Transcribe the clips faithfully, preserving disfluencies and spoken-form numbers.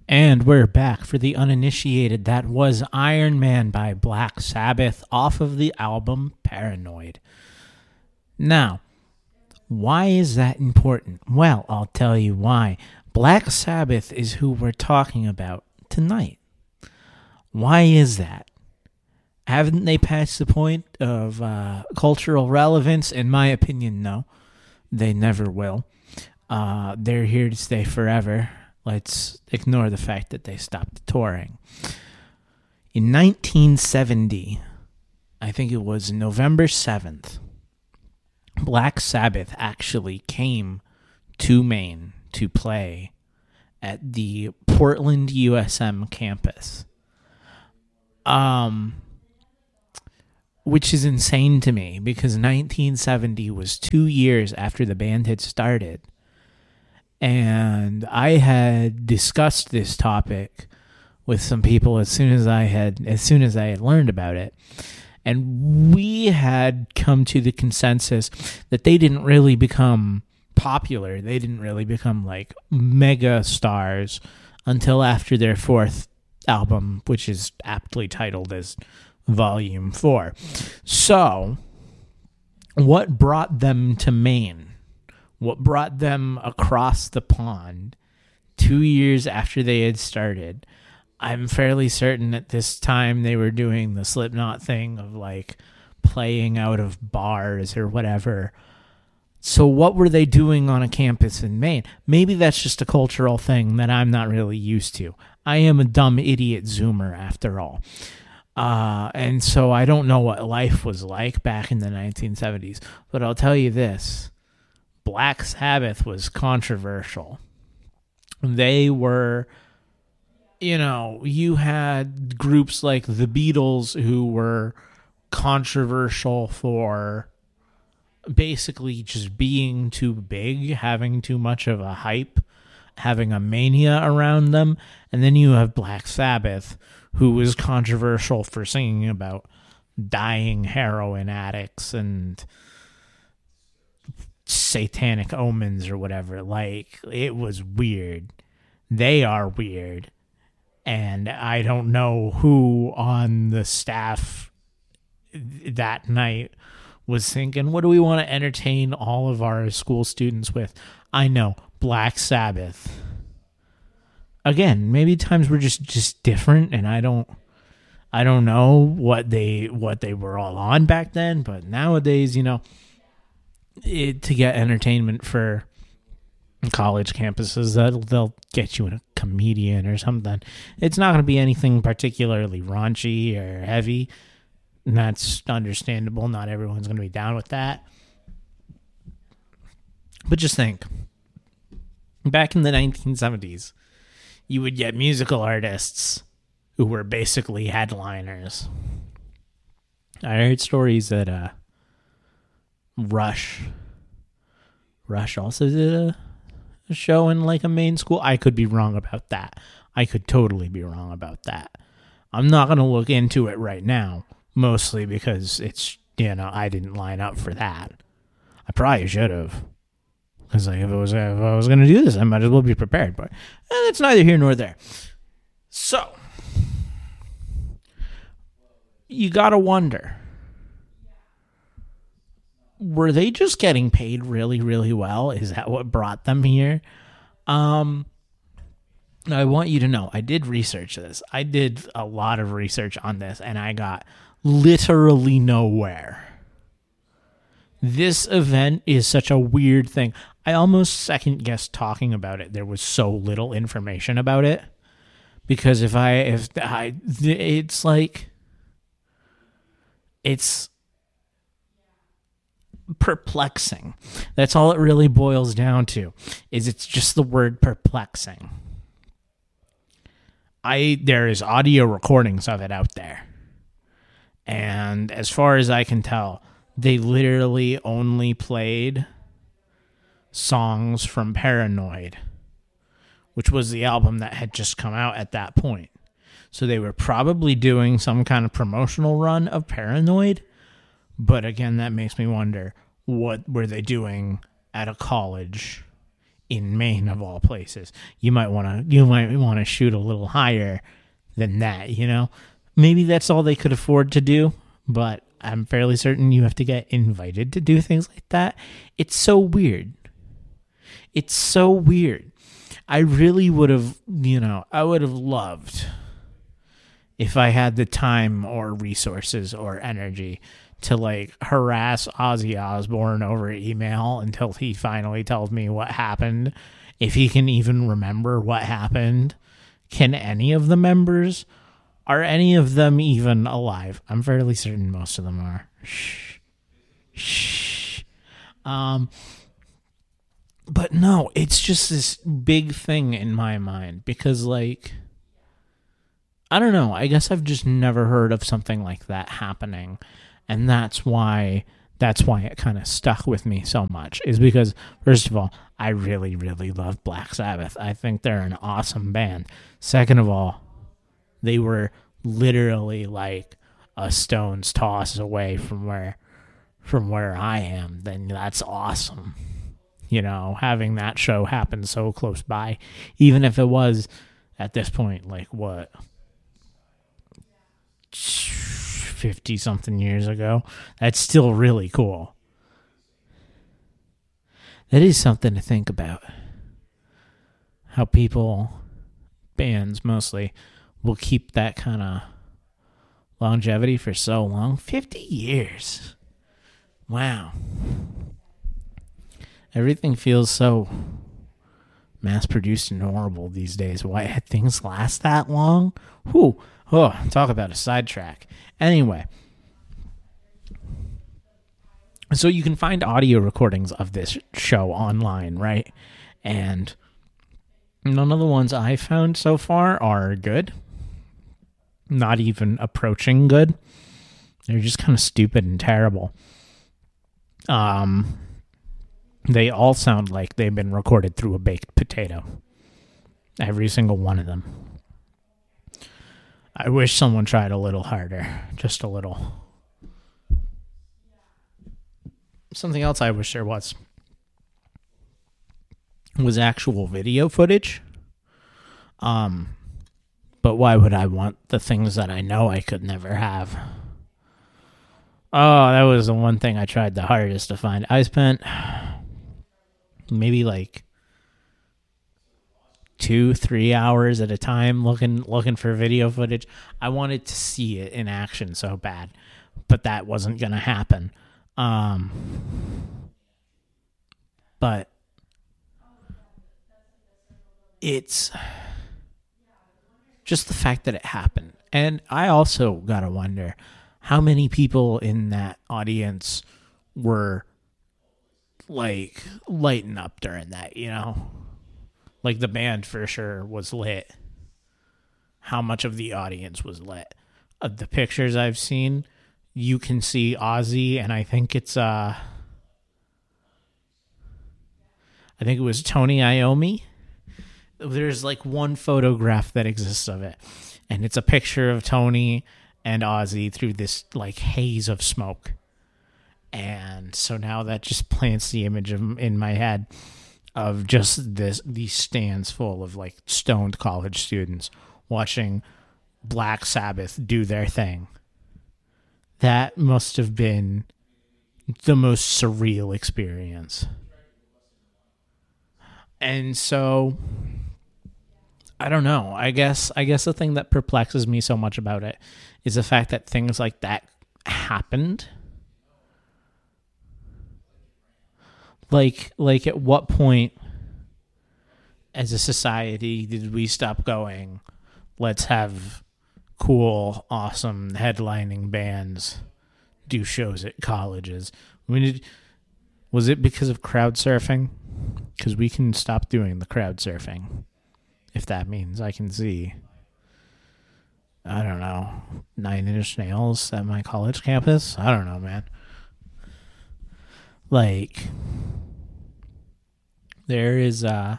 And we're back for the uninitiated. That was Iron Man by Black Sabbath off of the album Paranoid. Now, why is that important? Well, I'll tell you why. Black Sabbath is who we're talking about tonight. Why is that? Haven't they passed the point of uh, cultural relevance? In my opinion, no. They never will. Uh, they're here to stay forever. Let's ignore the fact that they stopped touring. In nineteen seventy, I think it was November seventh, Black Sabbath actually came to Maine to play at the Portland U S M campus. Um, which is insane to me because nineteen seventy was two years after the band had started. And I had discussed this topic with some people as soon as I had as soon as I had learned about it. And we had come to the consensus that they didn't really become popular. They didn't really become like mega stars until after their fourth album, which is aptly titled as Volume four. So, what brought them to Maine? What brought them across the pond two years after they had started? I'm fairly certain at this time they were doing the Slipknot thing of like playing out of bars or whatever. So what were they doing on a campus in Maine? Maybe that's just a cultural thing that I'm not really used to. I am a dumb idiot Zoomer after all. Uh, and so I don't know what life was like back in the nineteen seventies. But I'll tell you this. Black Sabbath was controversial. They were, you know, you had groups like the Beatles who were controversial for basically just being too big, having too much of a hype, having a mania around them. And then you have Black Sabbath, who was controversial for singing about dying heroin addicts and satanic omens or whatever. Like, it was weird. They are weird. And I don't know who on the staff that night was thinking, what do we want to entertain all of our school students with? I know, Black Sabbath. Again, maybe times were just, just different, and I don't I don't know what they what they were all on back then, but nowadays, you know, It, to get entertainment for college campuses, that they'll get you a comedian or something. It's not going to be anything particularly raunchy or heavy, and that's understandable. Not everyone's going to be down with that. But just think, back in the nineteen seventies, you would get musical artists who were basically headliners. I heard stories that uh Rush. Rush also did a, a show in like a Maine school. I could be wrong about that. I could totally be wrong about that. I'm not going to look into it right now, mostly because it's, you know, I didn't line up for that. I probably should have. Because like, if, it was, if I was going to do this, I might as well be prepared. But eh, it's neither here nor there. So, you got to wonder, were they just getting paid really, really well? Is that what brought them here? Um, I want you to know, I did research this. I did a lot of research on this, and I got literally nowhere. This event is such a weird thing. I almost second-guessed talking about it. There was so little information about it. Because if I, if I, it's like, it's perplexing. That's all it really boils down to, is it's just the word perplexing. I there is audio recordings of it out there, and as far as I can tell, they literally only played songs from Paranoid, which was the album that had just come out at that point. So they were probably doing some kind of promotional run of Paranoid. But again, that makes me wonder, what were they doing at a college in Maine of all places. You might want to you might want to shoot a little higher than that, you know? Maybe that's all they could afford to do, but I'm fairly certain you have to get invited to do things like that. It's so weird. It's so weird. I really would have, you know, I would have loved if I had the time or resources or energy to like harass Ozzy Osbourne over email until he finally tells me what happened. If he can even remember what happened. Can any of the members, are any of them even alive? I'm fairly certain most of them are. Shh. Shh. Um, but no, it's just this big thing in my mind because like, I don't know. I guess I've just never heard of something like that happening. And that's why that's why it kind of stuck with me so much. Is because, first of all, I really, really love Black Sabbath. I think they're an awesome band. Second of all, they were literally like a stone's toss away from where from where I am. Then that's awesome. You know, having that show happen so close by, even if it was at this point, like what? fifty something years ago. That's still really cool. That is something to think about. How people, bands mostly, will keep that kind of longevity for so long. fifty years. Wow. Everything feels so mass-produced and horrible these days. Why had things last that long? Whew. Oh, talk about a sidetrack. Anyway, so you can find audio recordings of this show online, right? And none of the ones I found so far are good. Not even approaching good. They're just kind of stupid and terrible. Um, they all sound like they've been recorded through a baked potato. Every single one of them. I wish someone tried a little harder. Just a little. Something else I wish there was was actual video footage. Um, but why would I want the things that I know I could never have? Oh, that was the one thing I tried the hardest to find. I spent maybe like two, three hours at a time looking looking for video footage. I wanted to see it in action so bad, but that wasn't going to happen. Um, but it's just the fact that it happened. And I also got to wonder how many people in that audience were like lighting up during that, you know? Like, the band for sure was lit. How much of the audience was lit? Of the pictures I've seen, you can see Ozzy, and I think it's, uh... I think it was Tony Iommi. There's, like, one photograph that exists of it. And it's a picture of Tony and Ozzy through this, like, haze of smoke. And so now that just plants the image of, in my head of just this these stands full of like stoned college students watching Black Sabbath do their thing. That must have been the most surreal experience. And so I don't know. I guess I guess the thing that perplexes me so much about it is the fact that things like that happened. Like, like at what point as a society did we stop going, let's have cool, awesome headlining bands do shows at colleges? We need, was it because of crowd surfing? Because we can stop doing the crowd surfing. If that means I can see, I don't know, Nine Inch Nails at my college campus? I don't know, man. Like, there is uh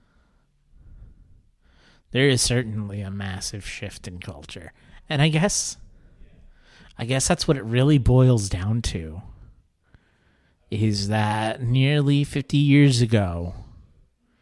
there is certainly a massive shift in culture. And I guess I guess that's what it really boils down to. Is that nearly fifty years ago,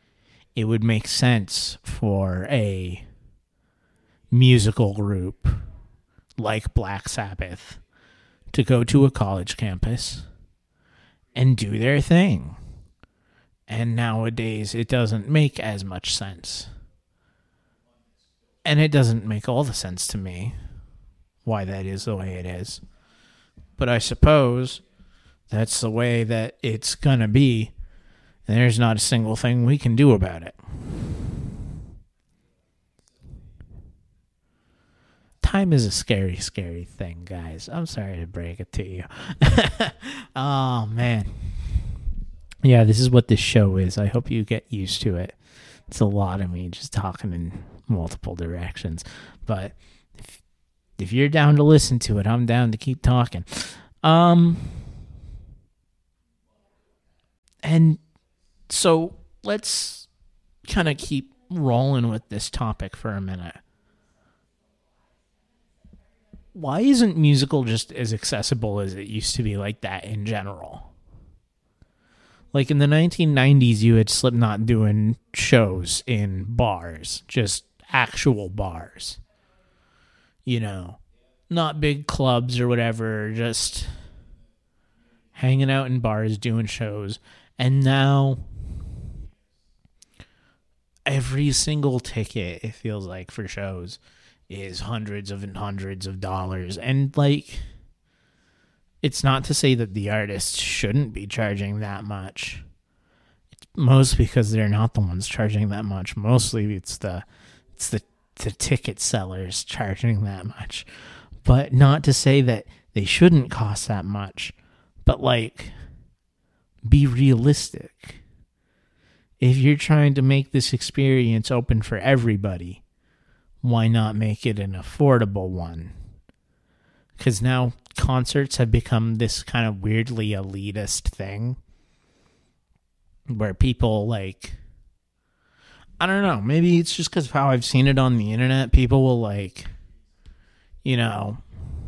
it would make sense for a musical group like Black Sabbath to go to a college campus and do their thing. And nowadays, it doesn't make as much sense. And it doesn't make all the sense to me why that is the way it is. But I suppose that's the way that it's going to be. And there's not a single thing we can do about it. Time is a scary, scary thing, guys. I'm sorry to break it to you. Oh, man. Yeah, this is what this show is. I hope you get used to it. It's a lot of me just talking in multiple directions. But if, if you're down to listen to it, I'm down to keep talking. Um, and so let's kind of keep rolling with this topic for a minute. Why isn't musical just as accessible as it used to be like that in general? Like in the nineteen nineties, you had Slipknot doing shows in bars, just actual bars. You know, not big clubs or whatever, just hanging out in bars, doing shows. And now, every single ticket, it feels like, for shows is hundreds of and hundreds of dollars. And, like, it's not to say that the artists shouldn't be charging that much. It's most because they're not the ones charging that much. Mostly it's the it's the, the ticket sellers charging that much. But not to say that they shouldn't cost that much. But, like, be realistic. If you're trying to make this experience open for everybody, why not make it an affordable one? Because now concerts have become this kind of weirdly elitist thing where people, like, I don't know, maybe it's just because of how I've seen it on the internet. People will, like, you know,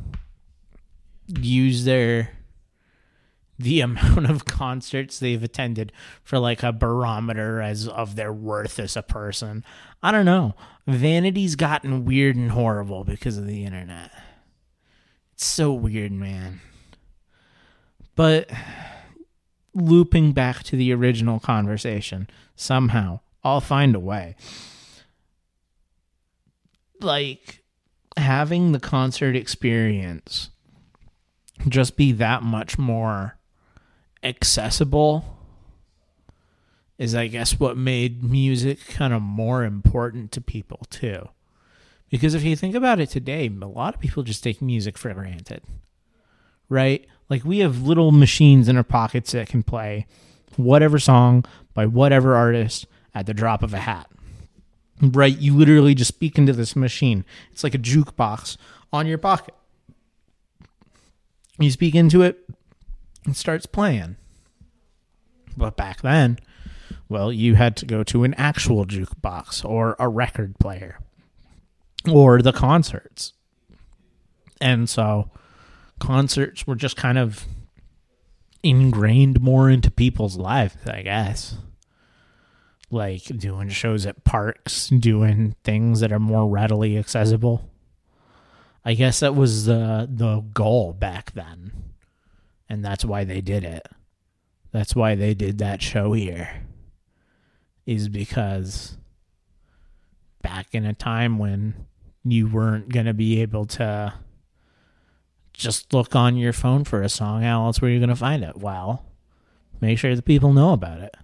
use their the amount of concerts they've attended for like a barometer as of their worth as a person. I don't know. Vanity's gotten weird and horrible because of the internet. It's so weird, man. But looping back to the original conversation, somehow, I'll find a way. Like, having the concert experience just be that much more accessible is, I guess, what made music kind of more important to people, too. Because if you think about it today, a lot of people just take music for granted, right? Like, we have little machines in our pockets that can play whatever song by whatever artist at the drop of a hat, right? You literally just speak into this machine. It's like a jukebox on your pocket. You speak into it, it starts playing. But back then, well, you had to go to an actual jukebox or a record player or the concerts. And so concerts were just kind of ingrained more into people's lives, I guess. Like doing shows at parks, doing things that are more readily accessible. I guess that was the the goal back then. And that's why they did it. That's why they did that show here. Is because back in a time when you weren't going to be able to just look on your phone for a song, how else were you going to find it? Well, make sure the people know about it.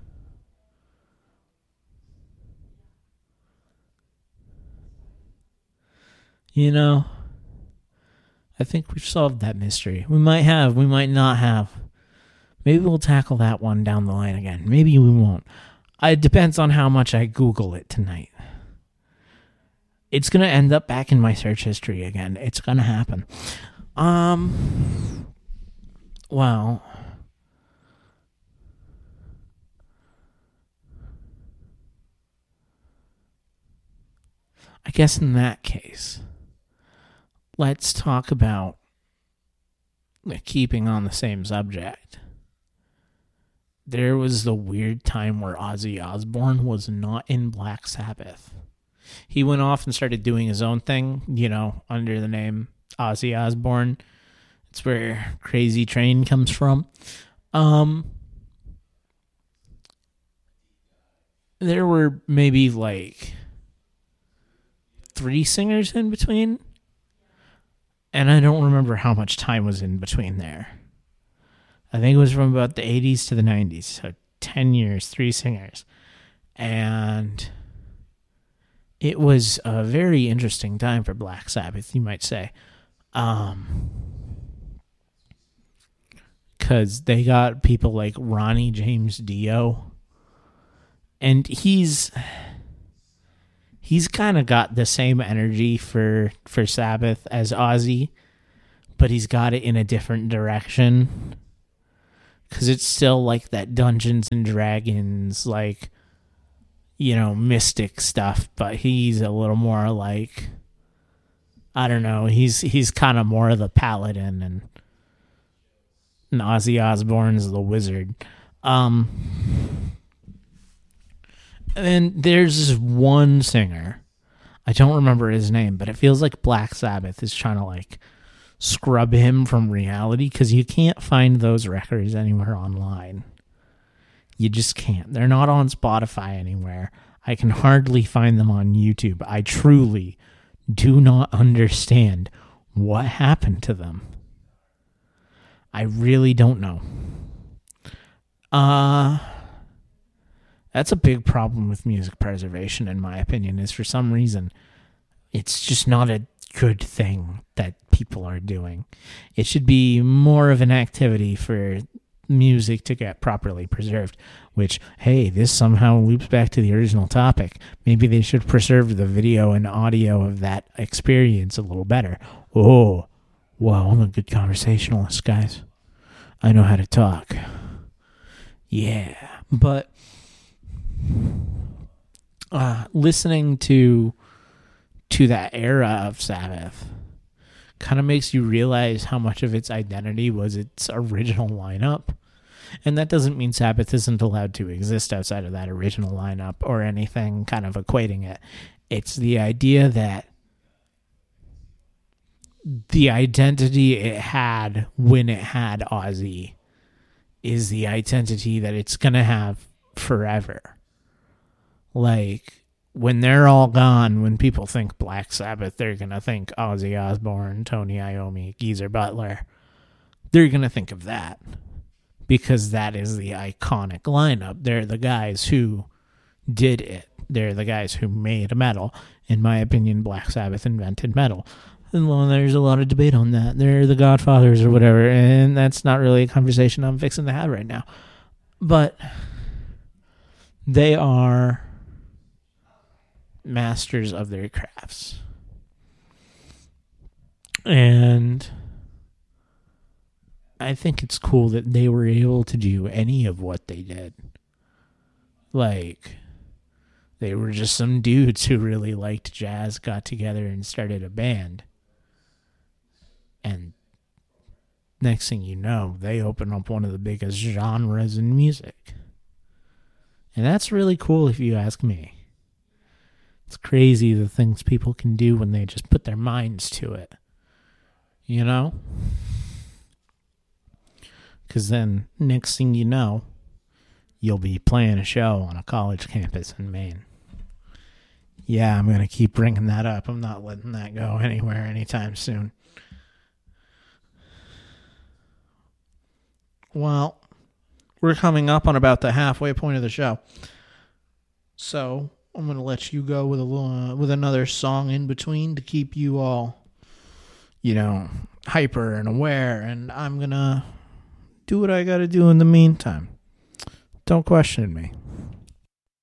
You know, I think we've solved that mystery. We might have, we might not have. Maybe we'll tackle that one down the line again. Maybe we won't. It depends on how much I Google it tonight. It's going to end up back in my search history again. It's going to happen. Um, well, I guess in that case, let's talk about, like, keeping on the same subject. there was the weird time where Ozzy Osbourne was not in Black Sabbath. He went off and started doing his own thing, you know, under the name Ozzy Osbourne. It's where Crazy Train comes from. Um, there were maybe like three singers in between, and I don't remember how much time was in between there. I think it was from about the eighties to the nineties, so ten years, three singers. And it was a very interesting time for Black Sabbath, you might say. Um, because they got people like Ronnie James Dio. And he's he's kind of got the same energy for, for Sabbath as Ozzy, but he's got it in a different direction. Because it's still like that Dungeons and Dragons, like, you know, mystic stuff, but he's a little more like, I don't know, he's he's kind of more of the paladin, and, and Ozzy Osbourne's the wizard. Um, and then there's this one singer, I don't remember his name, but it feels like Black Sabbath is trying to like scrub him from reality, because you can't find those records anywhere online. You just can't. They're not on Spotify anywhere. I can hardly find them on YouTube. I truly do not understand what happened to them. I really don't know. Uh, that's a big problem with music preservation, in my opinion, is for some reason it's just not a good thing that people are doing. It should be more of an activity for music to get properly preserved, which, hey, this somehow loops back to the original topic. Maybe they should preserve the video and audio of that experience a little better. Oh, wow, I'm a good conversationalist, guys. I know how to talk. Yeah, but uh, listening to to that era of Sabbath kind of makes you realize how much of its identity was its original lineup. And that doesn't mean Sabbath isn't allowed to exist outside of that original lineup or anything kind of equating it. It's the idea that the identity it had when it had Ozzy is the identity that it's going to have forever. Like, when they're all gone, when people think Black Sabbath, they're going to think Ozzy Osbourne, Tony Iommi, Geezer Butler. They're going to think of that because that is the iconic lineup. They're the guys who did it. They're the guys who made metal. In my opinion, Black Sabbath invented metal. And well, there's a lot of debate on that. They're the Godfathers or whatever, and that's not really a conversation I'm fixing to have right now. But they are masters of their crafts. And I think it's cool that they were able to do any of what they did. Like, they were just some dudes who really liked jazz, got together and started a band. And next thing you know, they open up one of the biggest genres in music. And that's really cool if you ask me. It's crazy the things people can do when they just put their minds to it. You know? Because then, next thing you know, you'll be playing a show on a college campus in Maine. Yeah, I'm going to keep bringing that up. I'm not letting that go anywhere anytime soon. Well, we're coming up on about the halfway point of the show. So I'm going to let you go with a little, uh, with another song in between to keep you all, you know, hyper and aware. And I'm going to do what I got to do in the meantime. Don't question me.